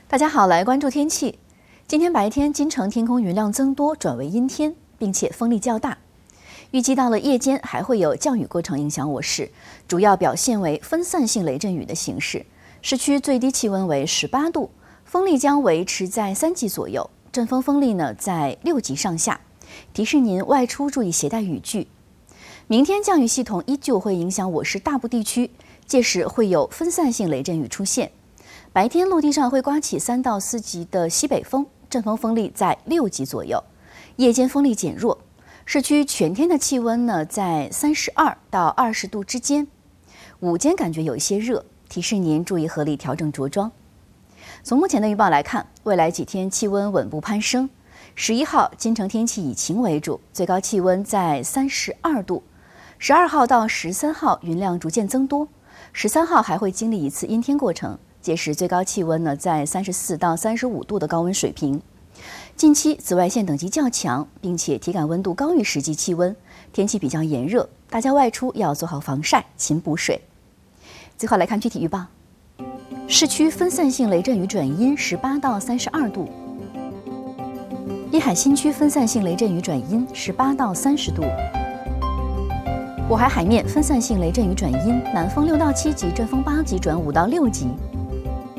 大家好，来关注天气。今天白天京城天空云量增多，转为阴天，并且风力较大。预计到了夜间还会有降雨过程影响我市，主要表现为分散性雷阵雨的形式。市区最低气温为18度，风力将维持在3级左右，阵风风力呢在6级上下。提示您外出注意携带雨具。明天降雨系统依旧会影响我市大部地区，届时会有分散性雷阵雨出现。白天陆地上会刮起3到4级的西北风，阵风风力在6级左右，夜间风力减弱。市区全天的气温呢在32到20度之间，午间感觉有一些热，提示您注意合理调整着装。从目前的预报来看，未来几天气温稳步攀升。11号京城天气以晴为主，最高气温在32度。12号到13号云量逐渐增多，13号还会经历一次阴天过程，届时最高气温呢在34到35度的高温水平。近期紫外线等级较强，并且体感温度高于实际气温，天气比较炎热，大家外出要做好防晒，勤补水。最后来看具体预报，市区分散性雷阵雨转阴18到32度，滨海新区分散性雷阵雨转阴18到30度，渤海海面分散性雷阵雨转阴，南风6到7级，阵风8级转5到6级。